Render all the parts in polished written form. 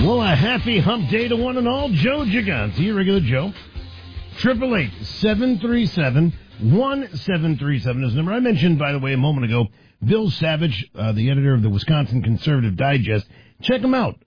Well, a happy hump day to one and all. Joe Gigante, regular Joe. 888-737-1737 is the number. I mentioned, by the way, a moment ago, Bill Savage, the editor of the Wisconsin Conservative Digest. Check him out.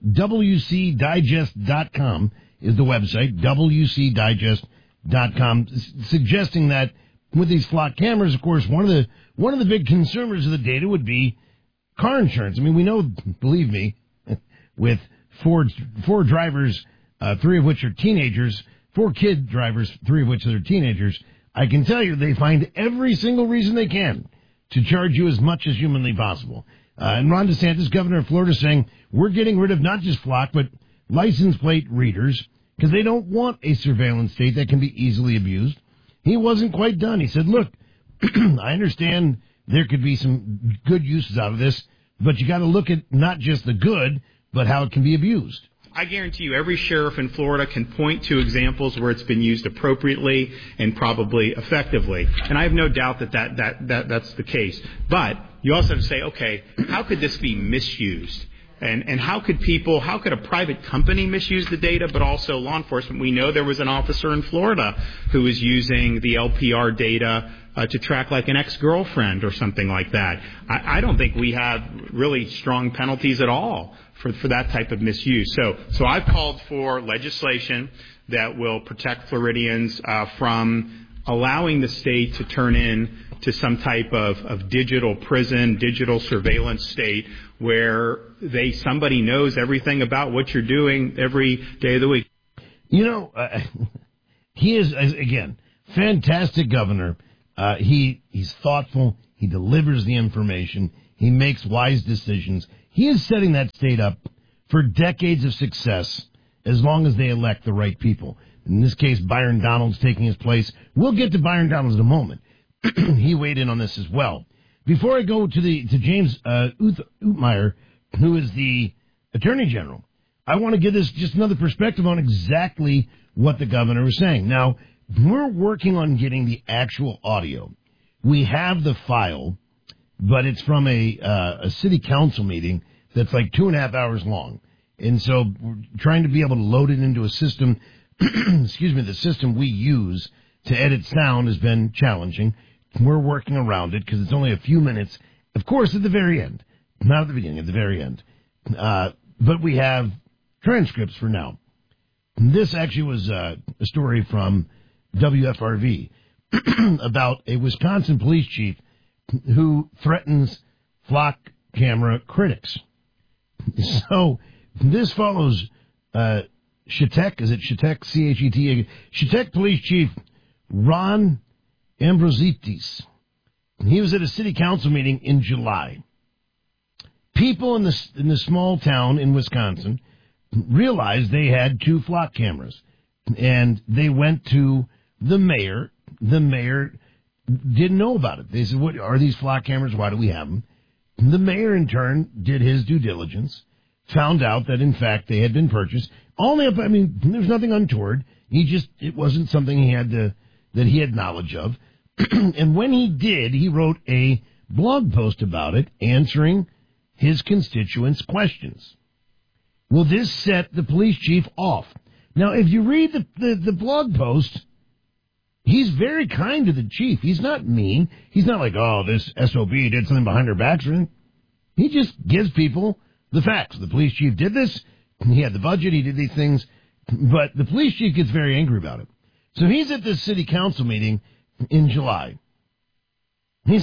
WCDigest.com is the website, WCDigest.com, suggesting that with these flock cameras, of course, one of the big consumers of the data would be car insurance. I mean, we know, believe me, with four drivers, three of which are teenagers, 4 kid drivers, 3 of which are teenagers, I can tell you they find every single reason they can to charge you as much as humanly possible. And Ron DeSantis, governor of Florida, saying we're getting rid of not just flock, but license plate readers because they don't want a surveillance state that can be easily abused. He wasn't quite done. He said, look, I understand there could be some good uses out of this, but you got to look at not just the good, but how it can be abused. I guarantee you every sheriff in Florida can point to examples where it's been used appropriately and probably effectively. And I have no doubt that's the case. But you also have to say, okay, how could this be misused? And how could a private company misuse the data, but also law enforcement? We know there was an officer in Florida who was using the LPR data to track like an ex-girlfriend or something like that. I don't think we have really strong penalties at all for that type of misuse. So I've called for legislation that will protect Floridians from allowing the state to turn in to some type of digital prison, digital surveillance state where somebody knows everything about what you're doing every day of the week. You know, he is, again, fantastic governor. He's thoughtful. He delivers the information. He makes wise decisions. He is setting that state up for decades of success as long as they elect the right people. In this case, Byron Donalds taking his place. We'll get to Byron Donalds in a moment. He weighed in on this as well. Before I go to James Utmeyer, who is the Attorney General, I want to give this just another perspective on exactly what the governor was saying. Now, we're working on getting the actual audio. We have the file, but it's from a city council meeting that's like 2.5 hours long. And so we're trying to be able to load it into a system. Excuse me, the system we use to edit sound has been challenging. We're working around it because it's only a few minutes, of course, at the very end. Not at the beginning, at the very end. But we have transcripts for now. This actually was a story from WFRV about a Wisconsin police chief who threatens flock camera critics. So this follows Chetek, is it Chetek, C-H-E-T-A, Chetek Police Chief Ron Ambrositis. He was at a city council meeting in July. People in the small town in Wisconsin realized they had 2 flock cameras, and they went to the mayor. The mayor didn't know about it. They said, "What are these flock cameras? Why do we have them?" The mayor, in turn, did his due diligence, found out that, in fact, they had been purchased. There's nothing untoward. It wasn't something that he had knowledge of. And when he did, he wrote a blog post about it, answering his constituents' questions. Well, this set the police chief off. Now, if you read the blog post, he's very kind to the chief. He's not mean. He's not like, oh, this SOB did something behind our backs or anything. He just gives people the facts. The police chief did this. He had the budget. He did these things. But the police chief gets very angry about it. So he's at this city council meeting in July. He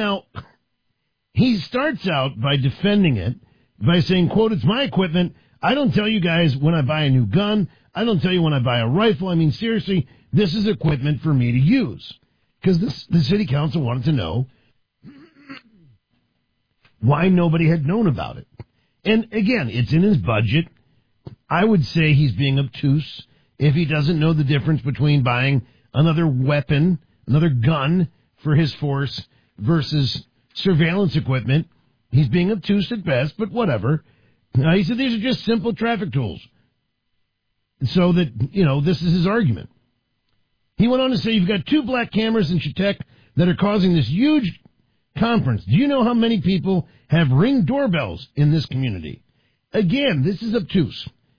starts out by defending it by saying, quote, "It's my equipment. I don't tell you guys when I buy a new gun. I don't tell you when I buy a rifle. I mean, seriously, this is equipment for me to use." Because the city council wanted to know why nobody had known about it. And again, it's in his budget. I would say he's being obtuse if he doesn't know the difference between buying another weapon, another gun for his force versus surveillance equipment. He's being obtuse at best, but whatever. He said these are just simple traffic tools. So that, this is his argument. He went on to say, you've got 2 black cameras in Chetek that are causing this huge conference. Do you know how many people have Ring doorbells in this community? Again, this is obtuse.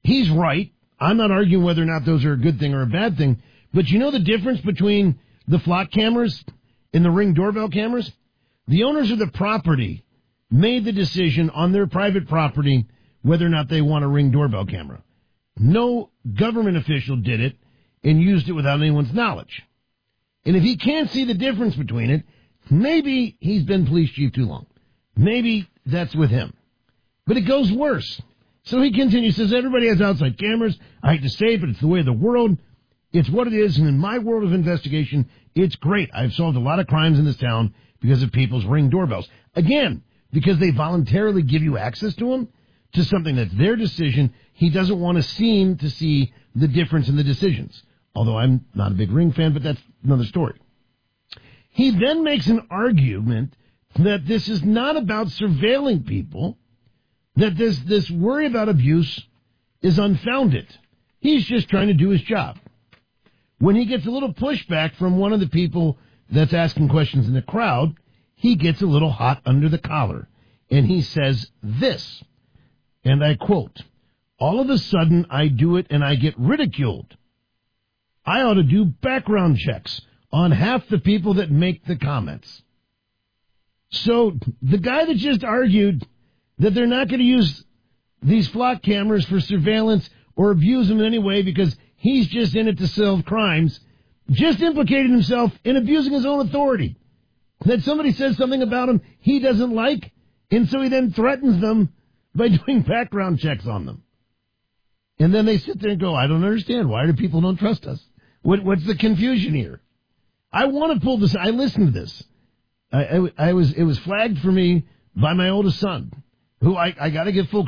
he's right. I'm not arguing whether or not those are a good thing or a bad thing. But you know the difference between the flock cameras and the Ring doorbell cameras? The owners of the property made the decision on their private property whether or not they want a Ring doorbell camera. No government official did it and used it without anyone's knowledge. And if he can't see the difference between it, maybe he's been police chief too long. Maybe that's with him. But it goes worse. So he continues, says, everybody has outside cameras. I hate to say it, but it's the way of the world. It's what it is. And in my world of investigation, it's great. I've solved a lot of crimes in this town because of people's Ring doorbells. Again, because they voluntarily give you access to them, to something that's their decision. He doesn't want to seem to see the difference in the decisions. Although I'm not a big Ring fan, but that's another story. He then makes an argument that this is not about surveilling people, that this worry about abuse is unfounded. He's just trying to do his job. When he gets a little pushback from one of the people that's asking questions in the crowd, he gets a little hot under the collar. And he says this, and I quote, all of a sudden I do it and I get ridiculed. I ought to do background checks on half the people that make the comments. So the guy that just argued that they're not going to use these flock cameras for surveillance or abuse them in any way because he's just in it to solve crimes, just implicated himself in abusing his own authority. That somebody says something about him he doesn't like, and so he then threatens them by doing background checks on them. And then they sit there and go, I don't understand. Why do people don't trust us? What's the confusion here? I want to pull this. I listened to this. It was flagged for me by my oldest son, who I got to give full